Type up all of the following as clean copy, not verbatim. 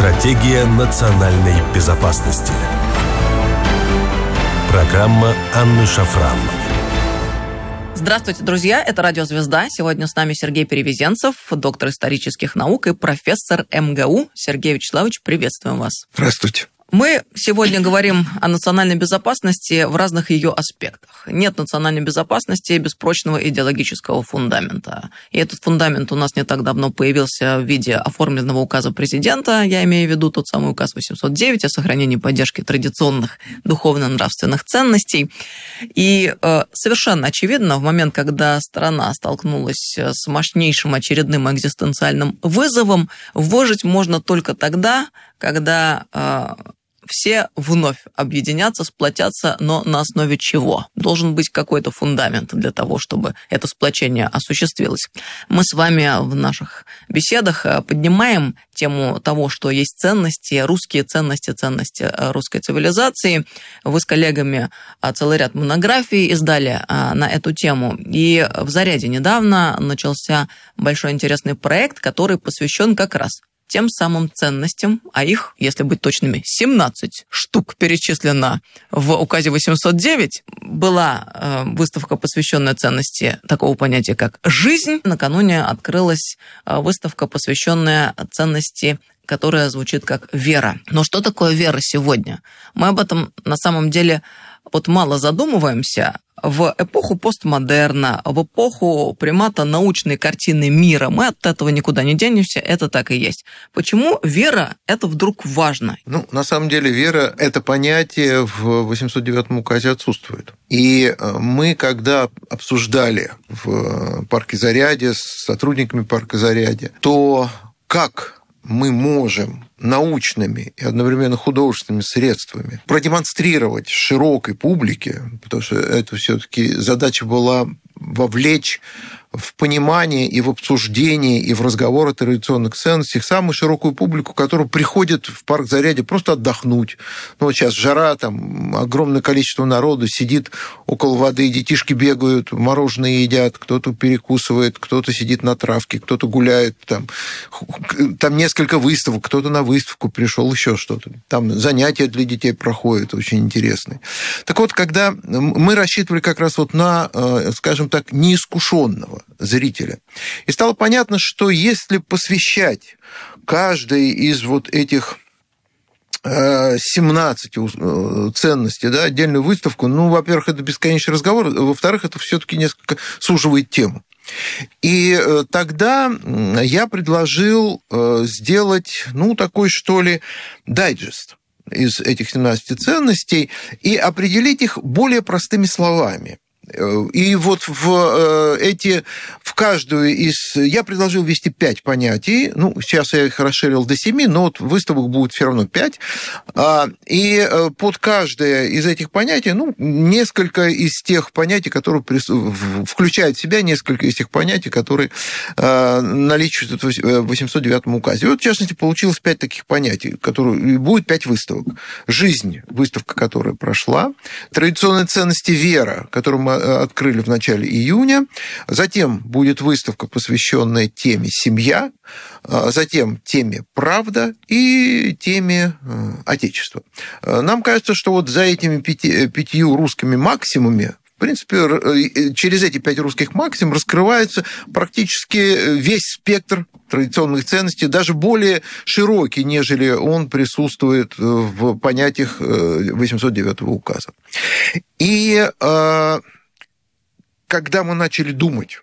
Стратегия национальной безопасности. Программа Анны Шафран. Здравствуйте, друзья. Это «Радио Звезда». Сегодня с нами Сергей Перевезенцев, доктор исторических наук и профессор МГУ. Сергей Вячеславович, приветствуем вас. Здравствуйте. Мы сегодня говорим о национальной безопасности в разных ее аспектах. Нет национальной безопасности без прочного идеологического фундамента. И этот фундамент у нас не так давно появился в виде оформленного указа президента, я имею в виду тот самый указ 809 о сохранении и поддержке традиционных духовно-нравственных ценностей. И совершенно очевидно, в момент, когда страна столкнулась с мощнейшим очередным экзистенциальным вызовом, выжить можно только тогда, когда все вновь объединятся, сплотятся, но на основе чего? Должен быть какой-то фундамент для того, чтобы это сплочение осуществилось. Мы с вами в наших беседах поднимаем тему того, что есть ценности, русские ценности, ценности русской цивилизации. Вы с коллегами целый ряд монографий издали на эту тему. И в «Заряде» недавно начался большой интересный проект, который посвящен как раз тем самым ценностям, а их, если быть точными, 17 штук перечислено в указе 809. Была выставка, посвященная ценности такого понятия, как «жизнь». Накануне открылась выставка, посвященная ценности, которая звучит как «вера». Но что такое вера сегодня? Мы об этом на самом деле мало задумываемся. В эпоху постмодерна, в эпоху примата научной картины мира мы от этого никуда не денемся, это так и есть. Почему вера – это вдруг важно? На самом деле вера – это понятие в 809 указе отсутствует. И мы, когда обсуждали в парке Зарядье с сотрудниками парка Зарядье, то как мы можем научными и одновременно художественными средствами продемонстрировать широкой публике, потому что это все-таки задача была вовлечь в понимание и в обсуждение, и в разговор о традиционных ценностях самую широкую публику, которая приходит в парк Зарядье просто отдохнуть. Сейчас жара, там огромное количество народу сидит около воды, детишки бегают, мороженое едят, кто-то перекусывает, кто-то сидит на травке, кто-то гуляет, там несколько выставок, кто-то на выставку пришел, еще что-то. Там занятия для детей проходят очень интересные. Так вот, когда мы рассчитывали как раз на, скажем так, неискушенного зрителя. И стало понятно, что если посвящать каждой из этих 17 ценностей, отдельную выставку, во-первых, это бесконечный разговор, во-вторых, это все-таки несколько суживает тему. И тогда я предложил сделать, такой, что ли, дайджест из этих 17 ценностей и определить их более простыми словами. И в каждую из... Я предложил ввести 5 понятий. Сейчас я их расширил до 7, но выставок будет все равно 5. И под каждое из этих понятий, несколько из тех понятий, которые включают в себя несколько из тех понятий, которые наличествуют в 809 указе. И в частности, получилось 5 таких понятий, которые... Будет 5 выставок. Жизнь, выставка, которая прошла. Традиционные ценности, вера, которую мы открыли в начале июня. Затем будет выставка, посвященная теме «Семья», затем теме «Правда» и теме «Отечество». Нам кажется, что за этими 5 русскими максимумами, в принципе, через эти 5 русских максим раскрывается практически весь спектр традиционных ценностей, даже более широкий, нежели он присутствует в понятиях 809 указа. И когда мы начали думать,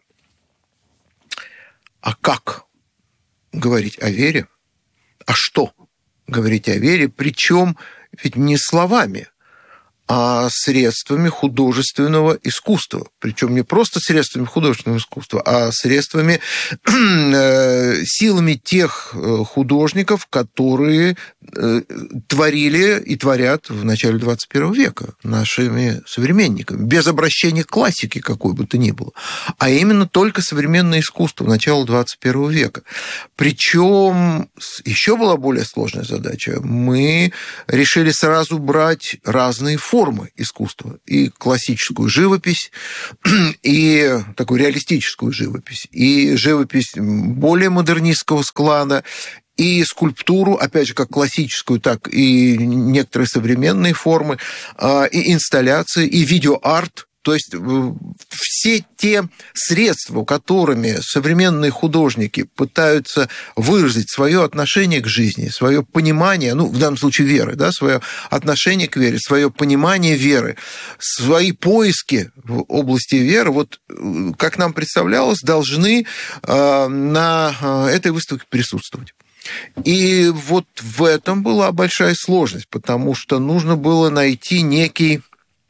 а как говорить о вере, а что говорить о вере, причем ведь не словами, а средствами художественного искусства. Причем не просто средствами художественного искусства, а средствами, силами тех художников, которые творили и творят в начале 21 века нашими современниками, без обращения к классике какой бы то ни было, а именно только современное искусство начала 21 века. Причем еще была более сложная задача. Мы решили сразу брать разные формы искусства. И классическую живопись, и такую реалистическую живопись, и живопись более модернистского склада, и скульптуру, опять же, как классическую, так и некоторые современные формы, и инсталляции, и видеоарт. То есть все те средства, которыми современные художники пытаются выразить свое отношение к жизни, свое понимание, ну, в данном случае веры, да, свое отношение к вере, свое понимание веры, свои поиски в области веры, вот как нам представлялось, должны на этой выставке присутствовать. И вот в этом была большая сложность, потому что нужно было найти некое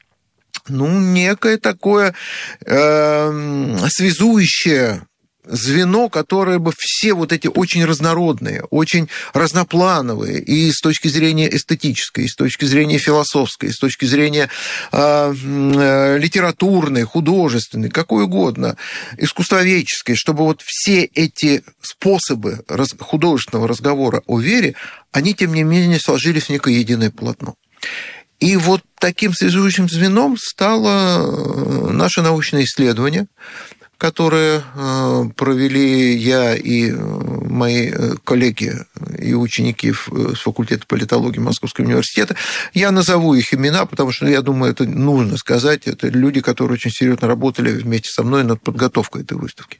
такое связующее звено, которое бы все вот эти очень разнородные, очень разноплановые и с точки зрения эстетической, и с точки зрения философской, и с точки зрения литературной, художественной, какой угодно, искусствоведческой, чтобы вот все эти способы художественного разговора о вере, они, тем не менее, сложились в некое единое полотно. И вот таким связующим звеном стало наше научное исследование, которое провели я и мои коллеги и ученики с факультета политологии Московского университета. Я назову их имена, потому что, я думаю, это нужно сказать. Это люди, которые очень серьезно работали вместе со мной над подготовкой этой выставки.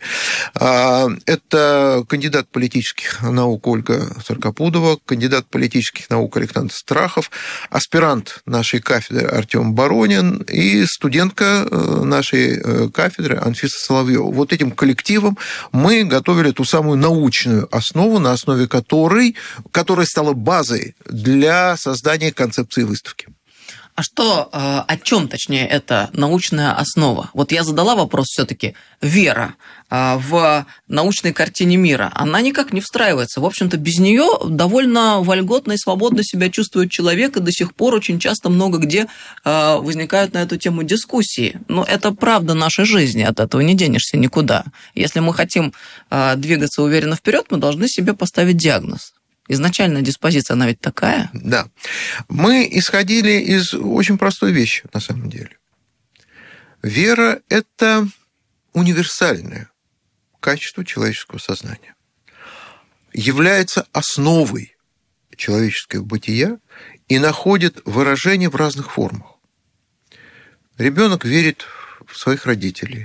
Это кандидат политических наук Ольга Саркопудова, кандидат политических наук Александр Страхов, аспирант нашей кафедры Артем Баронин и студентка нашей кафедры Анфиса Соловьева. Вот этим коллективом мы готовили ту самую научную основу, на основе которая стала базой для создания концепции выставки. А что, о чем, точнее, эта научная основа? Вот я задала вопрос все-таки. Вера в научной картине мира, она никак не встраивается. В общем-то, без нее довольно вольготно и свободно себя чувствует человек, и до сих пор очень часто много где возникают на эту тему дискуссии. Но это правда нашей жизни, от этого не денешься никуда. Если мы хотим двигаться уверенно вперед, мы должны себе поставить диагноз. Изначальная диспозиция, она ведь такая? Да. Мы исходили из очень простой вещи, на самом деле. Вера – это универсальное качество человеческого сознания. Является основой человеческого бытия и находит выражение в разных формах. Ребенок верит в своих родителей.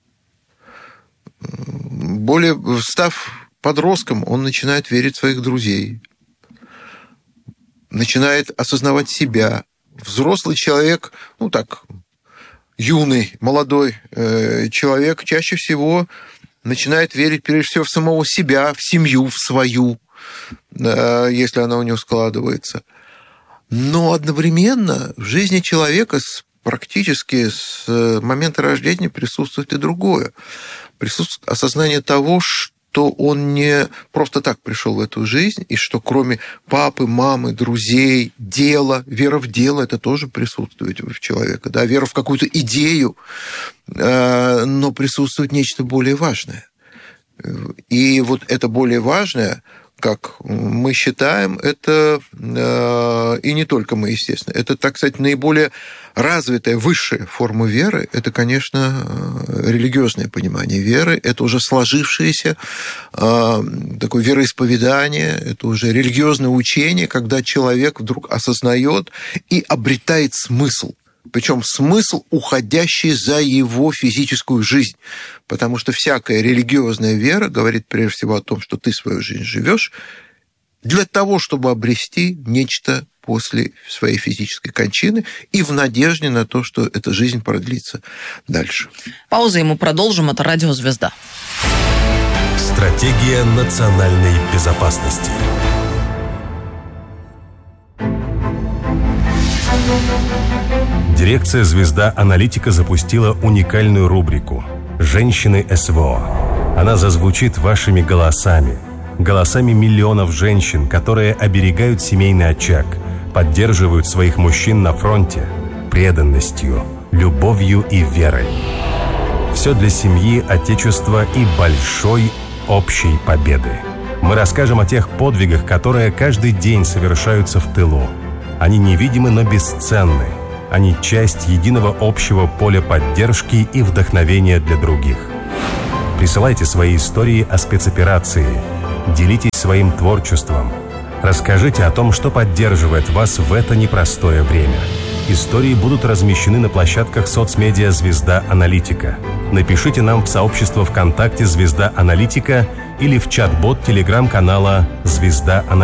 Став подростком, он начинает верить в своих друзей, начинает осознавать себя. Взрослый человек, юный, молодой человек чаще всего начинает верить, прежде всего, в самого себя, в семью, в свою, если она у него складывается. Но одновременно в жизни человека практически с момента рождения присутствует и другое. Присутствует осознание того, что он не просто так пришел в эту жизнь, и что кроме папы, мамы, друзей, дела, вера в дело, это тоже присутствует в человеке, да, вера в какую-то идею, но присутствует нечто более важное. И вот это более важное, как мы считаем, это, и не только мы, естественно, это, так сказать, наиболее развитая, высшая форма веры, это, конечно, религиозное понимание веры, это уже сложившееся такое вероисповедание, это уже религиозное учение, когда человек вдруг осознает и обретает смысл. Причем смысл, уходящий за его физическую жизнь. Потому что всякая религиозная вера говорит прежде всего о том, что ты свою жизнь живешь для того, чтобы обрести нечто после своей физической кончины и в надежде на то, что эта жизнь продлится дальше. Пауза, и мы продолжим. Это «Радио Звезда». Стратегия национальной безопасности. Дирекция «Звезда Аналитика» запустила уникальную рубрику «Женщины СВО». Она зазвучит вашими голосами миллионов женщин, которые оберегают семейный очаг, поддерживают своих мужчин на фронте преданностью, любовью и верой. Все для семьи, отечества и большой общей победы. Мы расскажем о тех подвигах, которые каждый день совершаются в тылу. Они невидимы, но бесценны. Они часть единого общего поля поддержки и вдохновения для других. Присылайте свои истории о спецоперации. Делитесь своим творчеством. Расскажите о том, что поддерживает вас в это непростое время. Истории будут размещены на площадках соцмедиа «Звезда Аналитика». Напишите нам в сообщество ВКонтакте «Звезда Аналитика» или в чат-бот телеграм-канала «Звезда Аналитика».